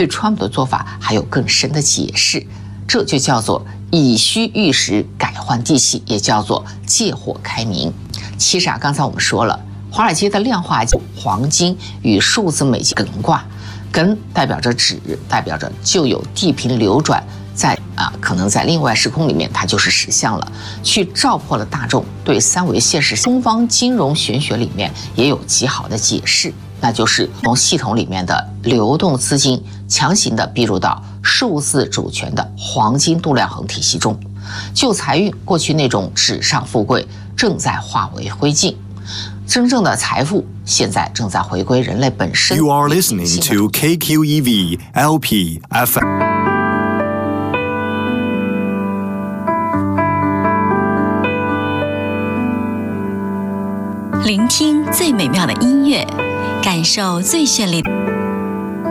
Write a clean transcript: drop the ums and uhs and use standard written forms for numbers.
对川普的做法还有更深的解释，这就叫做以虚御实，改换地气，也叫做借火开明。其实刚才我们说了，华尔街的量化黄金与数字美金艮卦，艮代表着纸，代表着就有地平流转，可能在另外时空里面它就是实相了，去照破了大众对三维现实。东方金融玄学里面也有极好的解释，那就是从系统里面的流动资金强行的逼入到数字主权的黄金度量衡体系中，旧财运过去那种纸上富贵正在化为灰烬，真正的财富现在正在回归人类本身。 You are listening to KQEV LP FM。 聆听最美妙的音乐，感受最绚丽的